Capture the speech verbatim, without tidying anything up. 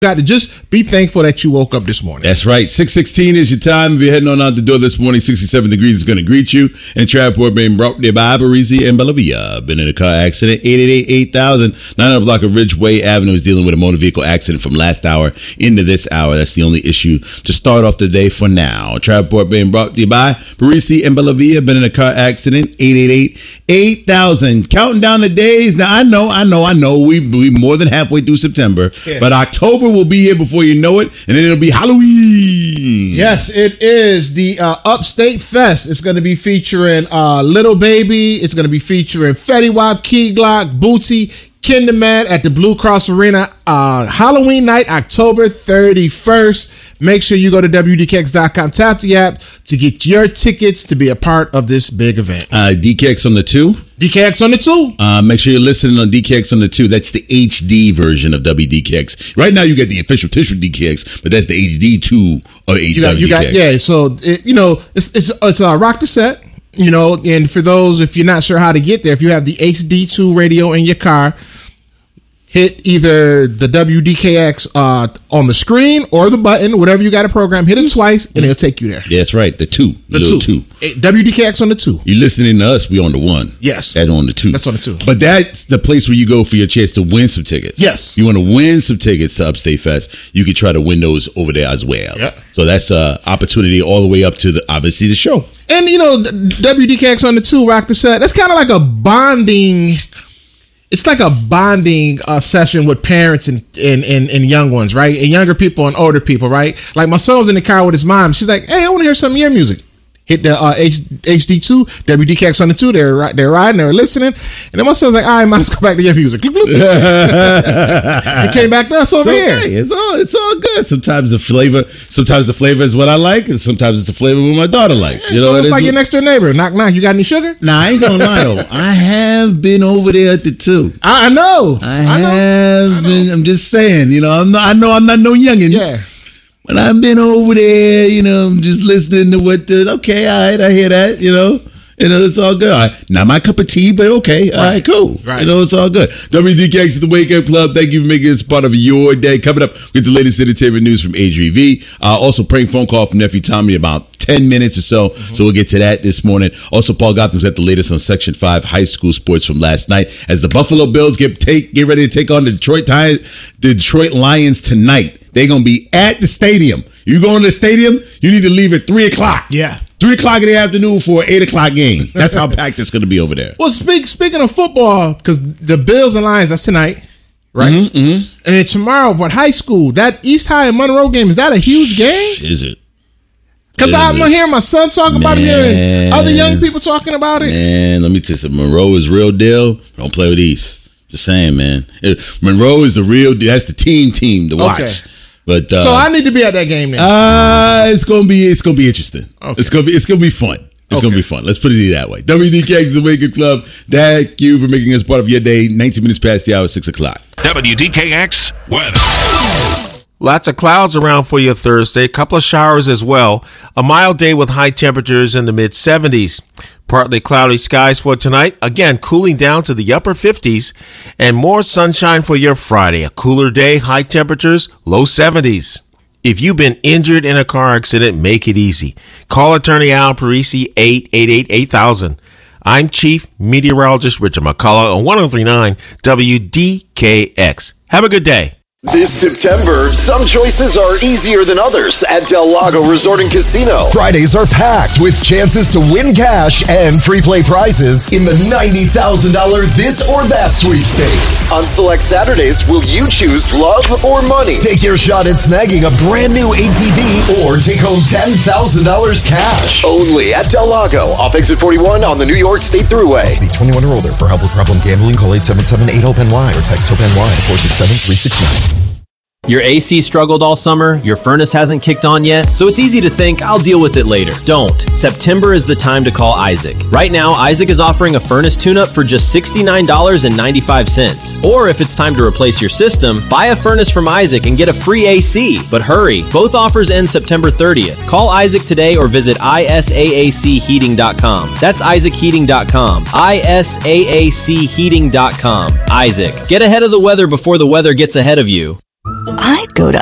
got to just be thankful that you woke up this morning. That's right. six sixteen is your time. If you're heading on out the door this morning, sixty-seven degrees is going to greet you. And Travelport being brought to you by Parisi and Bellavia. Been in a car accident. eight eight eight, eight thousand. nine hundred block of Ridgeway Avenue is dealing with a motor vehicle accident from last hour into this hour. That's the only issue to start off the day for now. Travelport being brought to you by Parisi and Bellavia. Been in a car accident. eight eight eight, eight thousand. Counting down the days. Now, I know, I know, I know. We, we more than halfway through September. Yeah. But October will be here before you know it, and then it'll be Halloween. Yes, it is the uh, Upstate Fest. It's going to be featuring uh, Little Baby. It's going to be featuring Fetty Wap, Key Glock, Bootsy, Kinderman at the Blue Cross Arena. Uh, Halloween night, October thirty-first. Make sure you go to W D K X dot com, tap the app to get your tickets to be a part of this big event. Uh, D K X on the two. D K X on the two. Uh, make sure you're listening on D K X on the two. That's the H D version of W D K X. Right now, you get the official tissue D K X, but that's the H D two of H D. You got, you got, yeah. So it, you know, it's it's it's uh, rock the set. You know, and for those if you're not sure how to get there, if you have the H D two radio in your car, hit either the W D K X uh, on the screen or the button, whatever you got to program. Hit it twice, and it'll take you there. Yeah, that's right. The two. The two. two. W D K X on the two. You're listening to us. We on the one. Yes. That on the two. That's on the two. But that's the place where you go for your chance to win some tickets. Yes. You want to win some tickets to Upstate Fest, you can try to win those over there as well. Yeah. So that's an opportunity all the way up to, the obviously, the show. And, you know, W D K X on the two, rock the set. That's kind of like a bonding... It's like a bonding uh, session with parents and, and, and, and young ones, right? And younger people and older people, right? Like my son was in the car with his mom. She's like, hey, I want to hear some of your music. Hit the uh, H D two, W D K X on the two. They're, they're riding, they're listening. And then my son was like, all right, man, let's go back to your music. It came back to us over it's okay. here. It's all, it's all good. Sometimes the flavor, sometimes the flavor is what I like, and sometimes it's the flavor what my daughter likes. Yeah, you so know, it's like your next door neighbor. Knock, knock. You got any sugar? Nah, I ain't gonna lie though. I have been over there at the two. I, I know. I, I know. have I know. been. I'm just saying. You know, I'm not, I know I'm not no youngin'. Yeah. But I've been over there, you know, I'm just listening to what the, okay, all right, I hear that, you know. You know, it's all good. All right. Not my cup of tea, but okay. All right, right cool. Right. You know, it's all good. W D K X is the Wake Up Club. Thank you for making this part of your day. Coming up with the latest entertainment news from Adri V. Uh, also, prank phone call from nephew Tommy about ten minutes or so. Mm-hmm. So we'll get to that this morning. Also, Paul Gotham's got the latest on Section five high school sports from last night as the Buffalo Bills get take get ready to take on the Detroit, the Detroit Lions tonight. They're going to be at the stadium. You go in the stadium, you need to leave at three o'clock. Yeah. three o'clock in the afternoon for an eight o'clock game. That's how packed it's going to be over there. Well, speak, speaking of football, because the Bills and Lions, that's tonight, right? Mm-hmm, mm-hmm. And then tomorrow, what high school, that East High and Monroe game, is that a huge game? Is it? Because I'm going to hear my son talk about it and other young people talking about it. Man, let me tell you something. Monroe is real deal. Don't play with East. Just saying, man. Monroe is the real deal. That's the team team to watch. Okay. But, uh, so I need to be at that game now. Uh, it's gonna be it's gonna be interesting. Okay. It's gonna be it's gonna be fun. It's okay. gonna be fun. Let's put it that way. W D K X is the Wake Up Club. Thank you for making us part of your day. nineteen minutes past the hour, six o'clock. W D K X weather. Lots of clouds around for you Thursday. A couple of showers as well. A mild day with high temperatures in the mid seventies. Partly cloudy skies for tonight. Again, cooling down to the upper fifties. And more sunshine for your Friday. A cooler day, high temperatures, low seventies. If you've been injured in a car accident, make it easy. Call attorney Al Parisi, eight eight eight, eight thousand. I'm Chief Meteorologist Richard McCullough on one oh three point nine W D K X. Have a good day. This September, some choices are easier than others at Del Lago Resort and Casino. Fridays are packed with chances to win cash and free play prizes in the ninety thousand dollars This or That sweepstakes. On select Saturdays, will you choose love or money? Take your shot at snagging a brand new A T V or take home ten thousand dollars cash. Only at Del Lago, off exit forty-one on the New York State Thruway. Must be twenty-one or older. For help with problem gambling, call eight seven seven, eight, HOPE N Y or text HOPE N Y to four six seven, three six nine. Your A C struggled all summer, your furnace hasn't kicked on yet, so it's easy to think, I'll deal with it later. Don't. September is the time to call Isaac. Right now, Isaac is offering a furnace tune-up for just sixty-nine dollars and ninety-five cents. Or if it's time to replace your system, buy a furnace from Isaac and get a free A C. But hurry, both offers end September thirtieth. Call Isaac today or visit isaac heating dot com. That's isaac heating dot com. isaac heating dot com. Isaac, get ahead of the weather before the weather gets ahead of you. I'd go to